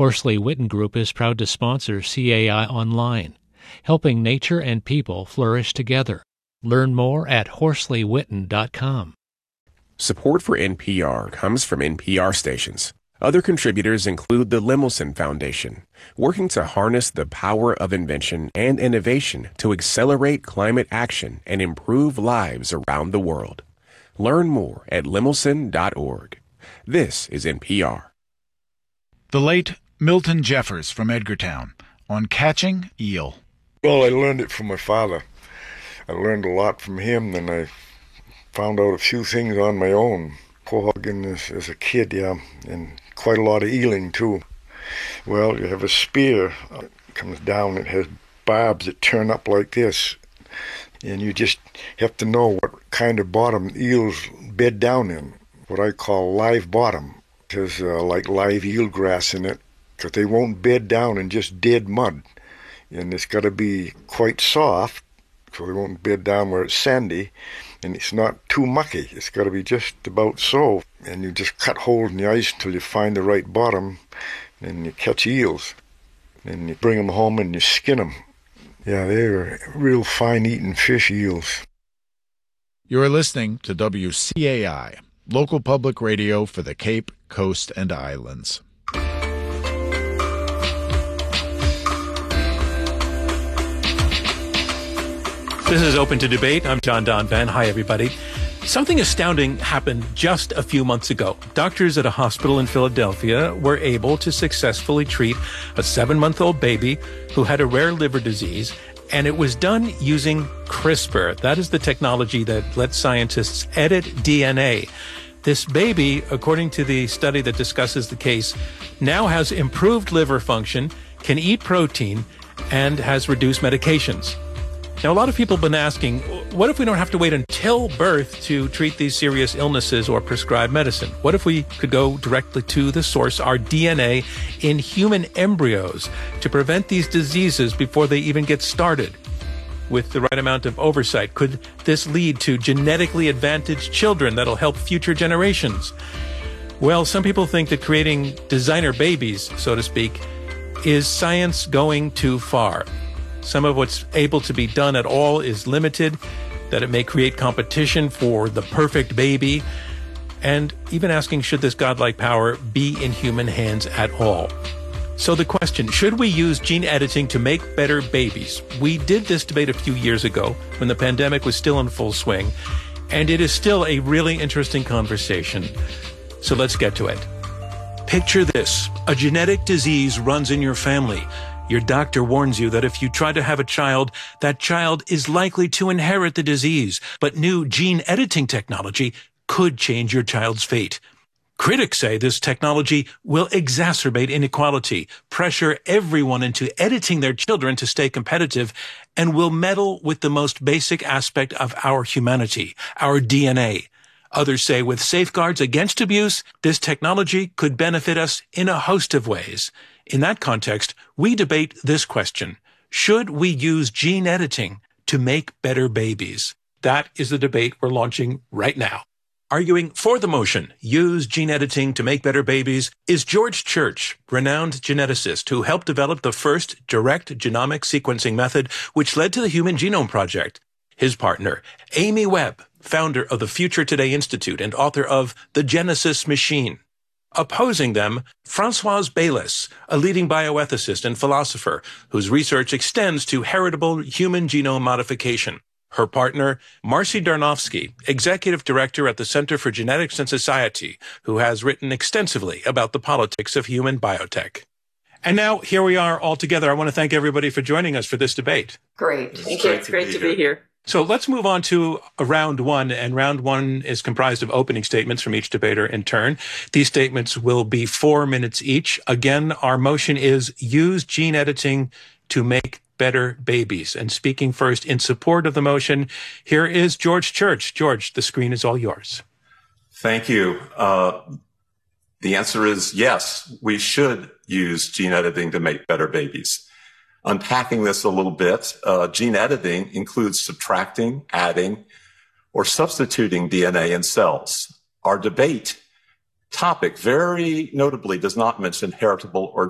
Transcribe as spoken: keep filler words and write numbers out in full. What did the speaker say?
Horsley Witten Group is proud to sponsor C A I Online, helping nature and people flourish together. Learn more at horsley witten dot com. Support for N P R comes from N P R stations. Other contributors include the Lemelson Foundation, working to harness the power of invention and innovation to accelerate climate action and improve lives around the world. Learn more at lemelson dot org. This is N P R. The late Milton Jeffers from Edgartown on catching eel. Well, I learned it from my father. I learned a lot from him, and I found out a few things on my own. Quahogging as, as a kid, yeah, and quite a lot of eeling, too. Well, you have a spear. It comes down, it has barbs that turn up like this, and you just have to know what kind of bottom eels bed down in, what I call live bottom. There's uh, like live eel grass in it, because they won't bed down in just dead mud. And it's got to be quite soft, so they won't bed down where it's sandy, and it's not too mucky. It's got to be just about so. And you just cut holes in the ice until you find the right bottom, and you catch eels. And you bring them home and you skin them. Yeah, they're real fine-eating fish, eels. You are listening to W C A I, local public radio for the Cape, Coast, and Islands. This is Open to Debate. I'm John Donvan. Hi, everybody. Something astounding happened just a few months ago. Doctors at a hospital in Philadelphia were able to successfully treat a seven-month-old baby who had a rare liver disease, and it was done using CRISPR. That is the technology that lets scientists edit D N A. This baby, according to the study that discusses the case, now has improved liver function, can eat protein, and has reduced medications. Now, a lot of people have been asking, what if we don't have to wait until birth to treat these serious illnesses or prescribe medicine? What if we could go directly to the source, our D N A, in human embryos to prevent these diseases before they even get started? With the right amount of oversight, could this lead to genetically advantaged children that'll help future generations? Well, some people think that creating designer babies, so to speak, is science going too far. Some of what's able to be done at all is limited, that it may create competition for the perfect baby, and even asking, should this godlike power be in human hands at all? So the question, should we use gene editing to make better babies? We did this debate a few years ago when the pandemic was still in full swing, and it is still a really interesting conversation. So let's get to it. Picture this. A genetic disease runs in your family. Your doctor warns you that if you try to have a child, that child is likely to inherit the disease, but new gene editing technology could change your child's fate. Critics say this technology will exacerbate inequality, pressure everyone into editing their children to stay competitive, and will meddle with the most basic aspect of our humanity, our D N A. Others say with safeguards against abuse, this technology could benefit us in a host of ways. In that context, we debate this question: should we use gene editing to make better babies? That is the debate we're launching right now. Arguing for the motion, use gene editing to make better babies, is George Church, renowned geneticist who helped develop the first direct genomic sequencing method, which led to the Human Genome Project. His partner, Amy Webb, founder of the Future Today Institute and author of The Genesis Machine. Opposing them, Françoise Baylis, a leading bioethicist and philosopher whose research extends to heritable human genome modification. Her partner, Marcy Darnofsky, executive director at the Center for Genetics and Society, who has written extensively about the politics of human biotech. And now, here we are all together. I want to thank everybody for joining us for this debate. Great. Thank you. It's great to be here. So let's move on to round one, and round one is comprised of opening statements from each debater in turn. These statements will be four minutes each. Again, our motion is use gene editing to make better babies. And speaking first in support of the motion, here is George Church. George, the screen is all yours. Thank you. Uh, the answer is yes, we should use gene editing to make better babies. Unpacking this a little bit, uh, gene editing includes subtracting, adding, or substituting D N A in cells. Our debate topic very notably does not mention heritable or